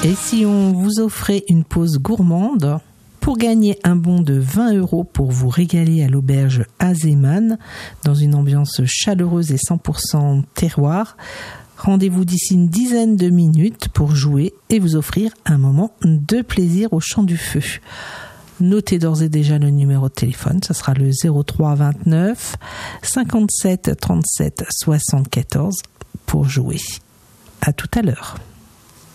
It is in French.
Et si on vous offrait une pause gourmande pour gagner un bon de 20 € pour vous régaler à l'auberge Azeman dans une ambiance chaleureuse et 100% terroir, rendez-vous d'ici une dizaine de minutes pour jouer et vous offrir un moment de plaisir au champ du feu. Notez d'ores et déjà le numéro de téléphone, ce sera le 03 29 57 37 74 pour jouer. À tout à l'heure.